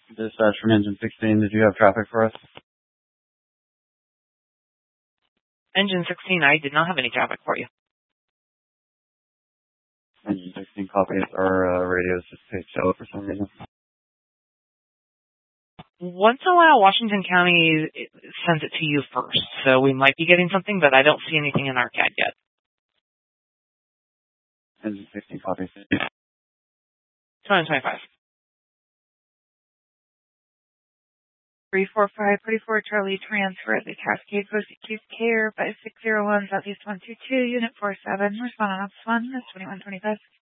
Dispatch from Engine 16, did you have traffic for us? Engine 16, I did not have any traffic for you. Engine 16 copies. Our radios just take shallow for some reason. Once in a while, Washington County sends it to you first, so we might be getting something, but I don't see anything in our CAD yet. Engine 16 copies. 225. 345, 34 Charlie, transfer at the Cascade Post Acute Care by 601 Southeast 122, Unit 47, respond on Ops 1, that's 2125.